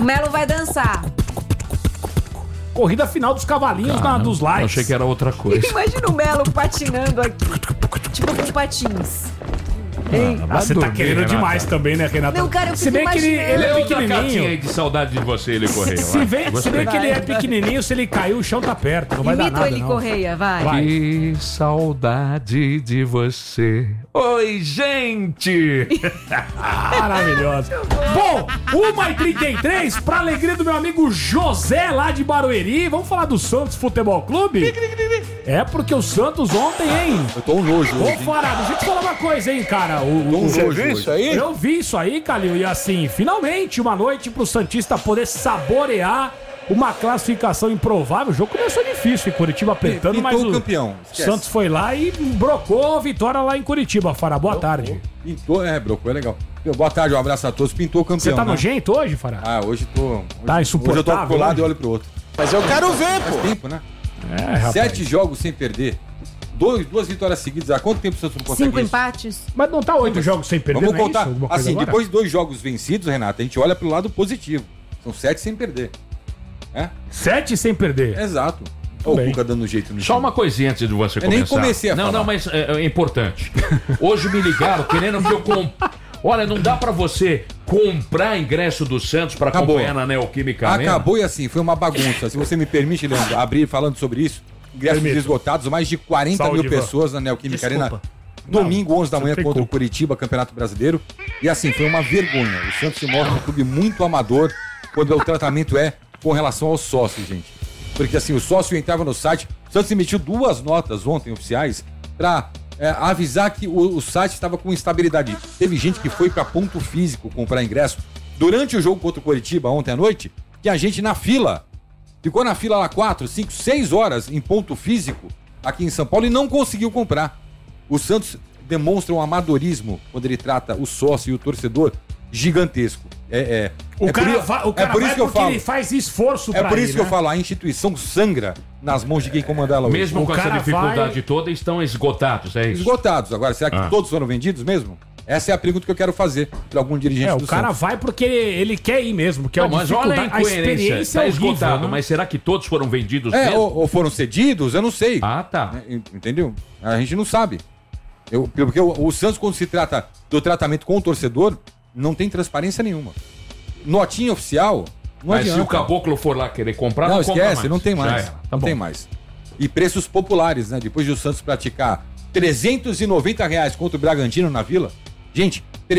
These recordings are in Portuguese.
Melo vai dançar. Corrida final dos cavalinhos dos likes. Eu achei que era outra coisa. Imagina o Melo patinando aqui. Tipo com patins. Você tá querendo demais também, né, Renata? Não, cara, eu se bem que ele é pequenininho. Aí de saudade de você, ele correu. Se bem que ele é pequenininho, se ele cair, o chão tá perto. Não vai dar nada, ele não. Correia, vai. Que saudade de você. Oi, gente! Maravilhoso. Bom, 1h33, pra alegria do meu amigo José, lá de Barueri. Vamos falar do Santos Futebol Clube? É porque o Santos ontem, hein? Eu tô um nojo. Ô, Fará, deixa eu te falar uma coisa, hein, cara. Você viu isso aí? Eu vi isso aí, Calil, e assim, finalmente uma noite pro Santista poder saborear uma classificação improvável. O jogo começou difícil em Curitiba apertando, mas o campeão. Santos foi lá e brocou a vitória lá em Curitiba, Fará. Boa tarde. Brocou, é legal. Boa tarde, um abraço a todos. Pintou o campeão. Você tá nojento hoje, Fará? Hoje tô. Tá insuportável. Hoje eu tô pro lado e olho pro outro. Mas eu quero ver, pô. Faz tempo, né? Rapaz. 7 jogos sem perder. 2 vitórias seguidas. Há quanto tempo o Santos não consegue 5 isso? empates. Mas não tá 8 jogos sem perder, Vamos não é contar. isso? Assim, depois de 2 jogos vencidos, Renato, a gente olha pro lado positivo. São 7 sem perder. 7 sem perder. Exato. Olha o Cuca dando jeito no Só time. uma coisinha antes de você começar. Eu nem comecei a falar. Não, mas é importante. Hoje me ligaram querendo que eu Olha, não dá pra você comprar ingresso do Santos pra acompanhar na Neoquímica Arena. Acabou e assim, foi uma bagunça. Se você me permite, Leandro, abrir falando sobre isso. Ingressos esgotados, mais de 40 mil pessoas na Neoquímica Arena. Domingo, 11 da manhã, contra o Curitiba, Campeonato Brasileiro. E assim, foi uma vergonha. O Santos se mostra um clube muito amador quando o tratamento é com relação aos sócios, gente. Porque assim, o sócio entrava no site, o Santos emitiu 2 notas ontem oficiais pra avisar que o site estava com instabilidade. Teve gente que foi para ponto físico comprar ingresso durante o jogo contra o Curitiba ontem à noite, que a gente na fila, ficou na fila lá 4, 5, 6 horas em ponto físico aqui em São Paulo e não conseguiu comprar. O Santos demonstra um amadorismo quando ele trata o sócio e o torcedor gigantesco. O cara vai porque ele faz esforço pra ir, por isso que eu falo, a instituição sangra nas mãos de quem comanda ela hoje. Mesmo com essa dificuldade toda, estão esgotados, é isso? Esgotados. Agora, será que todos foram vendidos mesmo? Essa é a pergunta que eu quero fazer para algum dirigente do Santos. O cara vai porque ele quer ir mesmo, que mas olha a experiência tá esgotado, né? Mas será que todos foram vendidos mesmo? Ou foram cedidos? Eu não sei. Tá. Entendeu? A gente não sabe. Porque o Santos, quando se trata do tratamento com o torcedor, não tem transparência nenhuma. Notinha oficial, não adianta. Se o caboclo for lá querer comprar, não compra esquece, mais. não tem mais. Não tem mais. E preços populares, né? Depois de o Santos praticar R$390 contra o Bragantino na Vila. Gente,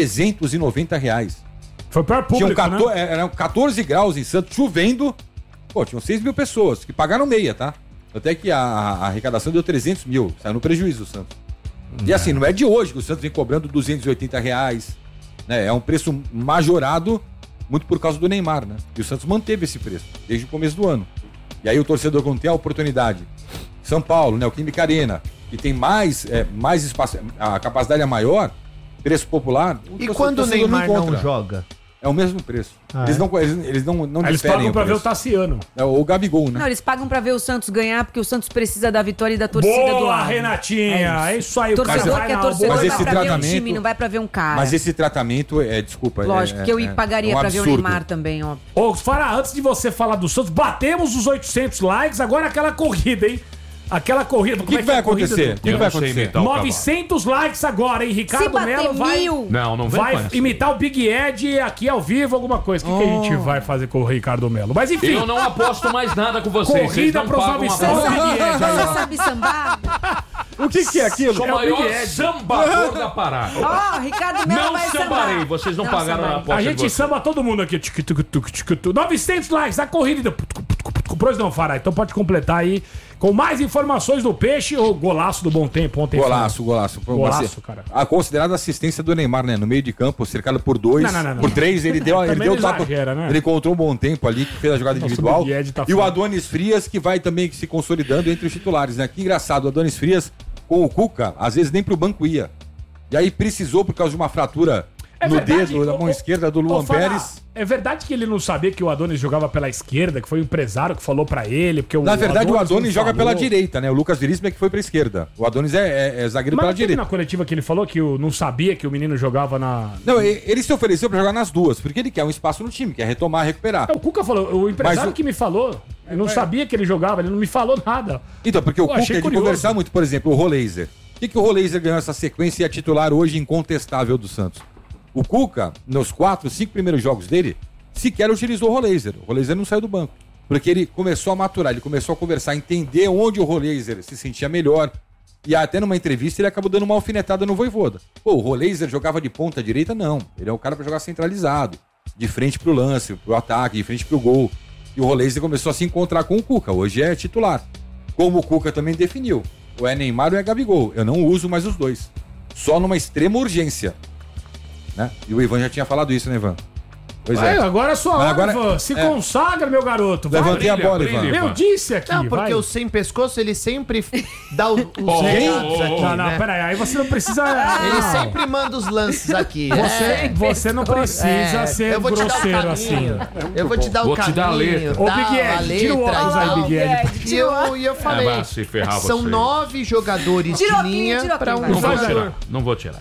R$390. Foi pior público, Eram 14 graus em Santos, chovendo. Tinham 6 mil pessoas que pagaram meia, tá? Até que a arrecadação deu 300 mil. Saiu no prejuízo o Santos. E assim, não é de hoje que o Santos vem cobrando R$280. Né? É um preço majorado, muito por causa do Neymar, né? E o Santos manteve esse preço desde o começo do ano. E aí o torcedor, quando tem a oportunidade, São Paulo, Neoquímica Arena, que tem mais espaço, a capacidade é maior, preço popular. E quando o Neymar não joga? É o mesmo preço. Eles não eles pagam pra ver o Tassiano. É o Gabigol, né? Não, eles pagam pra ver o Santos ganhar, porque o Santos precisa da vitória e da torcida do lado. Renatinha! É isso aí, o torcedor cara que é torcedor vai pra ver um tratamento, time, não vai pra ver um cara. Mas esse tratamento desculpa. Lógico, que eu pagaria pra ver o Neymar também, ó. Ô, Fará, antes de você falar do Santos, batemos os 800 likes, agora aquela corrida, hein? Aquela corrida. O que vai acontecer? O que vai acontecer? 900 likes agora, hein? Ricardo Melo vai. Não vai imitar o Big Ed aqui ao vivo, alguma coisa. O que a gente vai fazer com o Ricardo Melo? Mas enfim. Eu não aposto mais nada com vocês. Corrida pros 900 Big Ed. Você sabe sambar? O que é aquilo? Sou o maior sambador da parada. Ó, Ricardo Melo vai sambar. Não sambarei, vocês não pagaram a aposta. A gente samba todo mundo aqui. 900 likes, a corrida. Pois não, Fará. Então pode completar aí com mais informações do Peixe ou golaço do Bom Tempo ontem. Golaço, cara. A considerada assistência do Neymar, né? No meio de campo, cercado por 2, por 3, ele deu exagera, né? Ele encontrou um Bom Tempo ali, que fez a jogada individual. E o Adonis Frias, que vai também se consolidando entre os titulares, né? Que engraçado, o Adonis Frias com o Cuca, às vezes nem pro banco ia. E aí precisou, por causa de uma fratura no dedo da mão esquerda do Luan Pérez. É verdade que ele não sabia que o Adonis jogava pela esquerda, que foi o empresário que falou pra ele, porque Na verdade, o Adonis joga pela direita, né? O Lucas Veríssimo é que foi pra esquerda. O Adonis é zagueiro pela direita. Na coletiva que ele falou que não sabia que o menino jogava na... Não, ele se ofereceu pra jogar nas duas, porque ele quer um espaço no time, quer retomar, recuperar. O Cuca falou, o empresário que me falou, eu não sabia que ele jogava, ele não me falou nada. Então, porque o Cuca é de conversar muito, por exemplo, o Roleiser. O que o Roleiser ganhou essa sequência e é titular hoje incontestável do Santos? O Cuca, nos 4, 5 primeiros jogos dele, sequer utilizou o Roleiser. O Roleiser não saiu do banco. Porque ele começou a maturar, ele começou a conversar, entender onde o Roleiser se sentia melhor. E até numa entrevista ele acabou dando uma alfinetada no Vojvoda. Pô, o Roleiser jogava de ponta direita? Não. Ele é um cara pra jogar centralizado. De frente pro lance, pro ataque, de frente pro gol. E o Roleiser começou a se encontrar com o Cuca. Hoje é titular. Como o Cuca também definiu. Ou é Neymar ou é Gabigol. Eu não uso mais os dois. Só numa extrema urgência. Né? E o Ivan já tinha falado isso, né, Ivan? Pois é. Agora é a sua hora, Ivan. Se consagra, meu garoto. Levantei a bola, Ivan. Eu disse aqui. Não, porque o sem pescoço, ele sempre dá os recados aqui. Não, peraí. Aí você não precisa. Ele sempre manda os lances aqui. Você não precisa ser grosseiro assim. Eu vou te dar o caminho. Vou te dar a letra. Ô, Big Ed, tira o óculos aí, Big Ed. E eu falei, são 9 jogadores de linha para um jogador. Não vou tirar.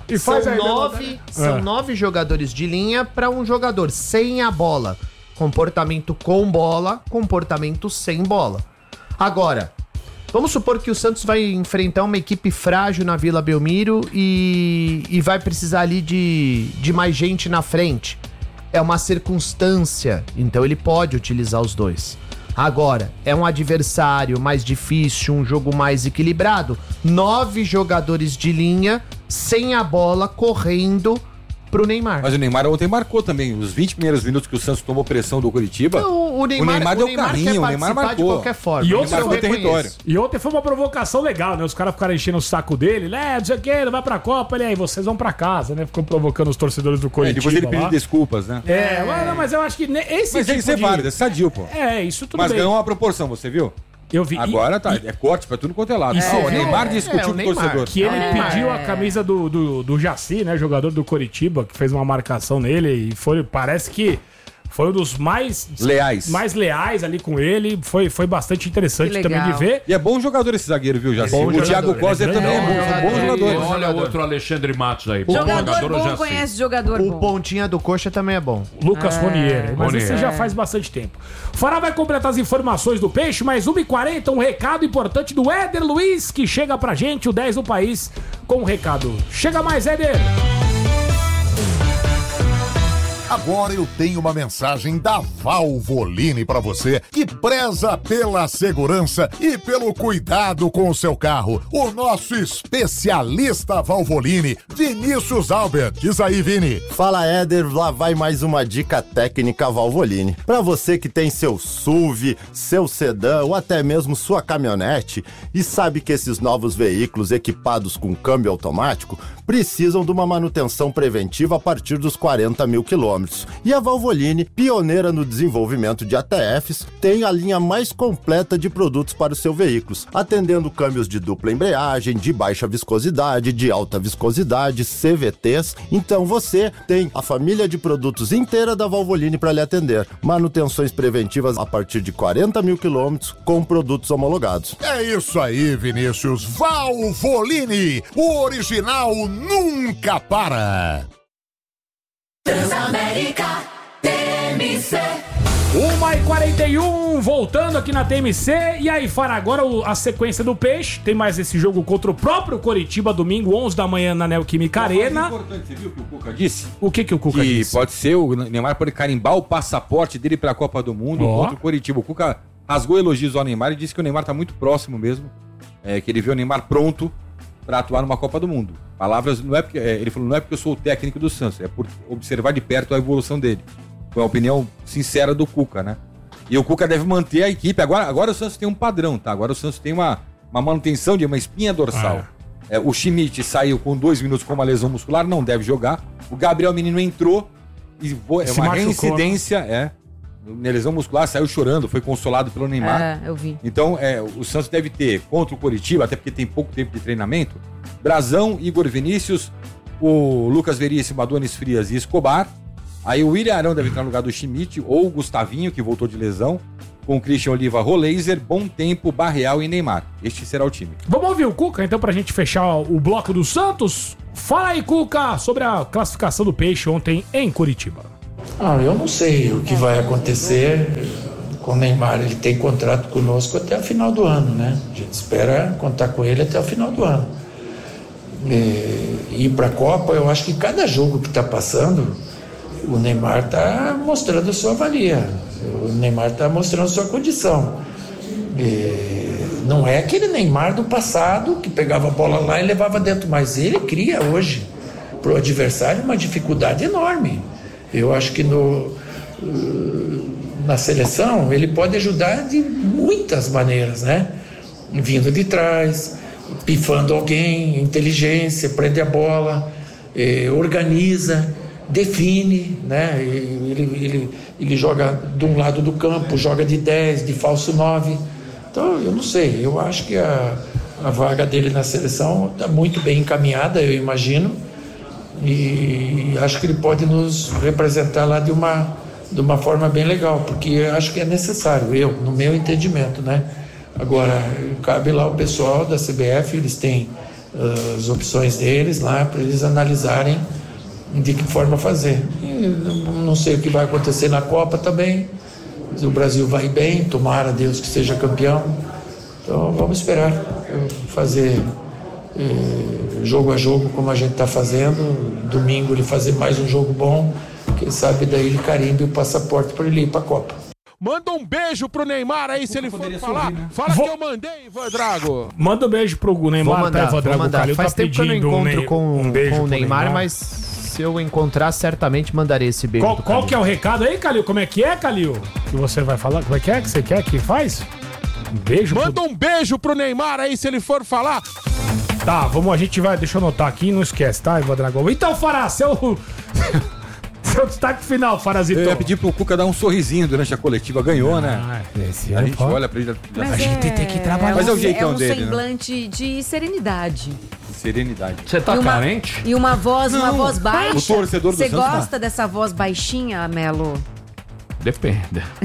São 9 jogadores de linha para um jogador sem a bola. Comportamento com bola, comportamento sem bola. Agora, vamos supor que o Santos vai enfrentar uma equipe frágil na Vila Belmiro e vai precisar ali de mais gente na frente. É uma circunstância, então ele pode utilizar os dois. Agora, é um adversário mais difícil, um jogo mais equilibrado. 9 jogadores de linha sem a bola correndo pro Neymar. Mas o Neymar ontem marcou também. Os 20 primeiros minutos que o Santos tomou pressão do Curitiba, o Neymar deu carrinho, o Neymar marcou. De qualquer forma. E ontem foi uma provocação legal, né? Os caras ficaram enchendo o saco dele, né? Não sei o que, não vai pra Copa, ele aí, vocês vão pra casa, né? Ficou provocando os torcedores do Curitiba. Depois ele pediu desculpas, né? Mas eu acho que esse mas tem que ser válido, é sadio, pô. Isso tudo mas bem. Mas ganhou uma proporção, você viu? Eu vi. Agora é corte pra tudo quanto é lado. O Neymar discutiu com o torcedor. Que ele pediu a camisa do Jaci, né? Jogador do Coritiba, que fez uma marcação nele e parece que foi um dos mais leais ali com ele. Foi bastante interessante também de ver. E é bom jogador esse zagueiro, viu, Jaci? O Thiago Costa também é bom jogador. Olha o outro Alexandre Matos aí. Jogador bom conhece jogador bom. O pontinha do Coxa também é bom. Lucas Ronier. Mas isso já faz bastante tempo. O Fará vai completar as informações do Peixe, mas 1h40, um recado importante do Éder Luiz, que chega pra gente, o 10 do país, com um recado. Chega mais, Éder! Agora eu tenho uma mensagem da Valvoline para você que preza pela segurança e pelo cuidado com o seu carro. O nosso especialista Valvoline, Vinícius Albert. Diz aí, Vini. Fala, Éder, lá vai mais uma dica técnica Valvoline. Para você que tem seu SUV, seu sedã ou até mesmo sua caminhonete e sabe que esses novos veículos equipados com câmbio automático precisam de uma manutenção preventiva a partir dos 40 mil quilômetros. E a Valvoline, pioneira no desenvolvimento de ATFs, tem a linha mais completa de produtos para os seus veículos, atendendo câmbios de dupla embreagem, de baixa viscosidade, de alta viscosidade, CVTs. Então você tem a família de produtos inteira da Valvoline para lhe atender. Manutenções preventivas a partir de 40 mil quilômetros com produtos homologados. É isso aí, Vinícius. Valvoline, o original nunca para. Transamérica TMC. 1h41, voltando aqui na TMC. E aí, Fara, agora a sequência do Peixe. Tem mais esse jogo contra o próprio Coritiba, domingo, 11 da manhã, na Neoquímica Arena. Importante, você viu o que o Cuca disse? O que o Cuca disse? Pode ser, o Neymar pode carimbar o passaporte dele pra Copa do Mundo contra o Coritiba. O Cuca rasgou elogios ao Neymar e disse que o Neymar tá muito próximo mesmo. Que ele vê o Neymar pronto para atuar numa Copa do Mundo. Palavras, não é porque, ele falou, não é porque eu sou o técnico do Santos, é por observar de perto a evolução dele. Foi uma opinião sincera do Cuca, né? E o Cuca deve manter a equipe. Agora o Santos tem um padrão, tá? Agora o Santos tem uma manutenção de uma espinha dorsal. O Schmidt saiu com 2 minutos com uma lesão muscular, não deve jogar. O Gabriel Menino entrou e é uma reincidência, né? Na lesão muscular, saiu chorando, foi consolado pelo Neymar. Eu vi. Então, o Santos deve ter contra o Coritiba, até porque tem pouco tempo de treinamento, Brazão, Igor Vinícius, o Lucas Veríssimo, Adonis Frias e Escobar. Aí o William Arão deve entrar no lugar do Schmidt ou o Gustavinho, que voltou de lesão. Com Christian Oliva, Roleiser, Bom Tempo, Barreal e Neymar. Este será o time. Vamos ouvir o Cuca, então, pra gente fechar o bloco do Santos? Fala aí, Cuca, sobre a classificação do Peixe ontem em Curitiba. Eu não sei o que vai acontecer com o Neymar. Ele tem contrato conosco até o final do ano, né? A gente espera contar com ele até o final do ano. Ir para a Copa, eu acho que cada jogo que está passando, o Neymar está mostrando a sua valia. O Neymar está mostrando a sua condição. Não é aquele Neymar do passado que pegava a bola lá e levava dentro, mas ele cria hoje para o adversário uma dificuldade enorme. Eu acho que na seleção ele pode ajudar de muitas maneiras, né? Vindo de trás, pifando alguém, inteligência, prende a bola, organiza, define, né? Ele joga de um lado do campo, joga de 10, de falso 9. Então, eu não sei, eu acho que a vaga dele na seleção está muito bem encaminhada, eu imagino, e acho que ele pode nos representar lá de uma forma bem legal, porque eu acho que é necessário, no meu entendimento, né? Agora, cabe lá o pessoal da CBF, eles têm as opções deles lá para eles analisarem de que forma fazer. E não sei o que vai acontecer na Copa também. O Brasil vai bem, tomara Deus que seja campeão. Então vamos esperar fazer jogo a jogo como a gente está fazendo. Domingo ele fazer mais um jogo bom. Quem sabe daí ele carimbe o passaporte para ele ir para a Copa. Manda um beijo pro Neymar aí, se ele for falar. Subir, né? Fala que eu mandei, Ivan Drago. Manda um beijo pro Neymar, tá, Ivan Drago? Faz tempo que eu não encontro com o Neymar, mas se eu encontrar, certamente mandarei esse beijo. Qual que é o recado aí, Calil? Como é que é, Calil? Que você vai falar? Como é que você quer que faz? Um beijo. Manda um beijo pro Neymar aí, se ele for falar. Tá, a gente vai, deixa eu anotar aqui, não esquece, tá, Ivan Drago? Então, Fará, seu destaque final, Farazito. Eu ia pedir pro Cuca dar um sorrisinho durante a coletiva. Ganhou, né? Esse a gente olha pra ele. A gente tem que trabalhar. Mas é o jeitão dele, né? É um semblante de serenidade. Serenidade. Você tá carente? E uma voz baixa. O torcedor do Você Santos gosta dessa voz baixinha, Melo? Depende.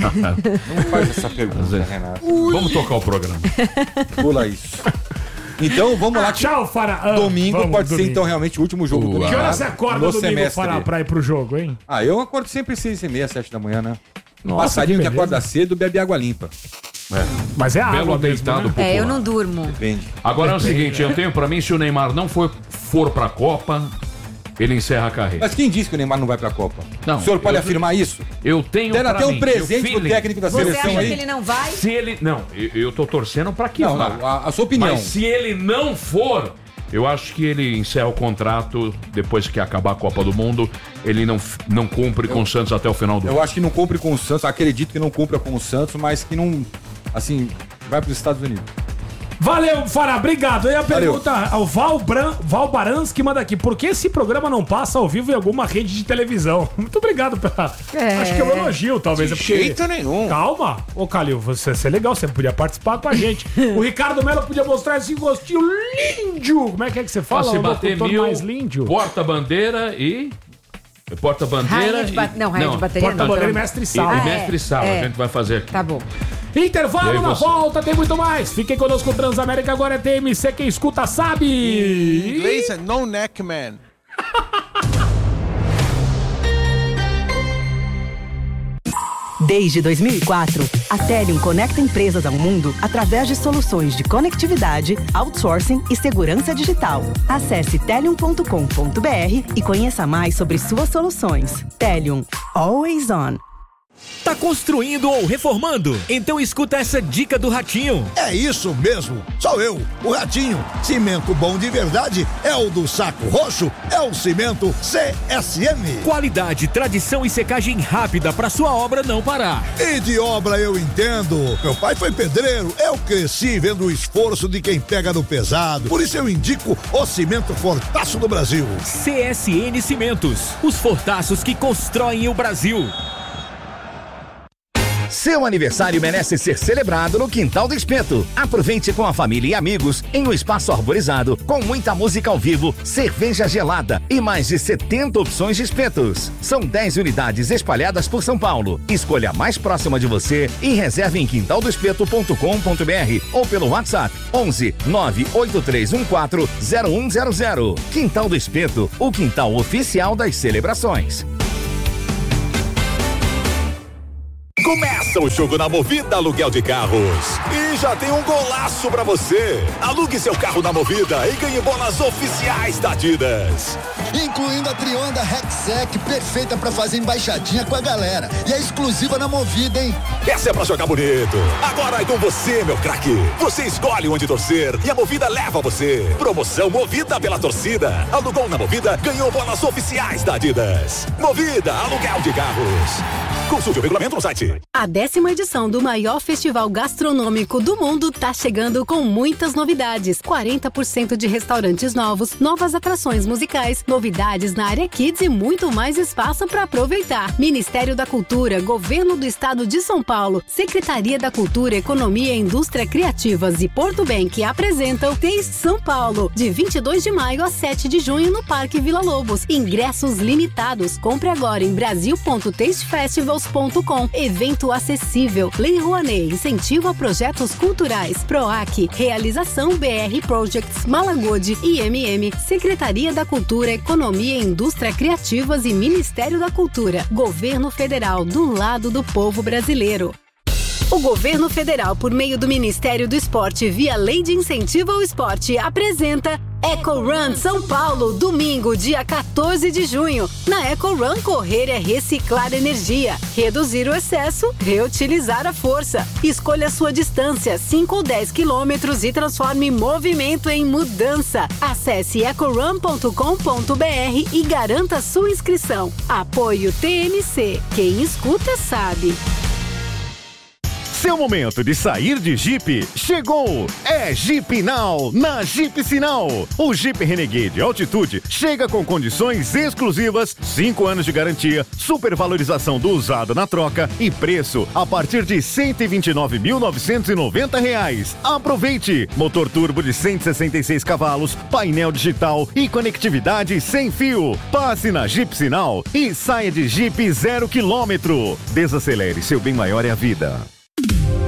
Não faz essa pergunta, Renato. Vamos tocar o programa. Pula isso. Então, vamos lá. Tchau, Fará. Domingo pode ser, então, realmente o último jogo do Neymar. Que hora você acorda domingo, Fará, pra ir pro jogo, hein? Eu acordo sempre 6h30, 7 da manhã, né? Nossa, passarinho que acorda cedo bebe água limpa. Mas é água deitado, né? Eu não durmo. Depende. Agora é o seguinte, eu tenho pra mim, se o Neymar não for pra Copa, ele encerra a carreira. Mas quem disse que o Neymar não vai pra Copa? Não, o senhor pode afirmar isso? Eu tenho pra até um presente pro técnico da seleção aí. Você acha que ele não vai? Se ele... Não, eu tô torcendo pra que vá. A sua opinião. Mas se ele não for, eu acho que ele encerra o contrato depois que acabar a Copa do Mundo. Ele não cumpre com o Santos até o final do ano. Eu acho que não cumpre com o Santos. Acredito que não cumpra com o Santos, mas que não... Assim, vai pros Estados Unidos. Valeu, Fará, obrigado. Aí a pergunta ao Val Barans que manda aqui: por que esse programa não passa ao vivo em alguma rede de televisão? Muito obrigado pela... Acho que é um elogio, talvez. De jeito nenhum. Calma. Ô, Calil, você é legal, você podia participar com a gente. O Ricardo Melo podia mostrar esse gostinho lindo. Como é que você fala? Se bater mil, mais lindo. Porta-bandeira e... Porta-bandeira Rainha de bateria Porta-bandeira e mestre-sala. E mestre-sala, a gente vai fazer aqui. Tá bom. Intervalo, na volta tem muito mais. Fiquem conosco, Transamérica agora é TMC, quem escuta sabe. Em inglês é No Neck Man. Desde 2004, a Telium conecta empresas ao mundo através de soluções de conectividade, outsourcing e segurança digital. Acesse telium.com.br e conheça mais sobre suas soluções. Telium. Always on. Tá construindo ou reformando? Então escuta essa dica do Ratinho. É isso mesmo, sou eu, o Ratinho. Cimento bom de verdade é o do Saco Roxo, é o cimento CSM. Qualidade, tradição e secagem rápida pra sua obra não parar. E de obra eu entendo. Meu pai foi pedreiro, eu cresci vendo o esforço de quem pega no pesado. Por isso eu indico o cimento Fortaço do Brasil. CSN Cimentos, os fortaços que constroem o Brasil. Seu aniversário merece ser celebrado no Quintal do Espeto. Aproveite com a família e amigos em um espaço arborizado, com muita música ao vivo, cerveja gelada e mais de 70 opções de espetos. São 10 unidades espalhadas por São Paulo. Escolha a mais próxima de você e reserve em quintaldoespeto.com.br ou pelo WhatsApp 11 98314 0100. Quintal do Espeto, o quintal oficial das celebrações. Começa o jogo na Movida Aluguel de Carros. E já tem um golaço pra você. Alugue seu carro na Movida e ganhe bolas oficiais da Adidas. Incluindo a Trionda Rexec, perfeita pra fazer embaixadinha com a galera. E é exclusiva na Movida, hein? Essa é pra jogar bonito. Agora é com você, meu craque. Você escolhe onde torcer e a Movida leva você. Promoção Movida pela torcida. Alugou na Movida, ganhou bolas oficiais da Adidas. Movida Aluguel de Carros. Consulte o regulamento no site. A 10ª edição do maior festival gastronômico do mundo tá chegando com muitas novidades. 40% de restaurantes novos, novas atrações musicais, novidades na área Kids e muito mais espaço para aproveitar. Ministério da Cultura, Governo do Estado de São Paulo, Secretaria da Cultura, Economia e Indústria Criativas e Porto Bank apresentam Taste São Paulo, de 22 de maio a 7 de junho no Parque Vila Lobos. Ingressos limitados. Compre agora em brasil.tastefestivals.com. Evento acessível. Lei Rouanet, incentivo a projetos culturais. PROAC, realização BR Projects, Malagode, IMM, Secretaria da Cultura, Economia e Indústria Criativas e Ministério da Cultura. Governo Federal, do lado do povo brasileiro. O Governo Federal, por meio do Ministério do Esporte, via Lei de Incentivo ao Esporte, apresenta Eco Run São Paulo, domingo, dia 14 de junho. Na Eco Run, correr é reciclar energia, reduzir o excesso, reutilizar a força. Escolha a sua distância, 5 ou 10 quilômetros e transforme movimento em mudança. Acesse ecorun.com.br e garanta sua inscrição. Apoio TMC. Quem escuta sabe. Seu momento de sair de Jeep chegou! É Jeep Now, na Jeep Sinal. O Jeep Renegade Altitude chega com condições exclusivas, 5 anos de garantia, supervalorização do usado na troca e preço a partir de R$ 129.990. Aproveite! Motor turbo de 166 cavalos, painel digital e conectividade sem fio. Passe na Jeep Sinal e saia de Jeep 0 km. Desacelere, seu bem maior é a vida.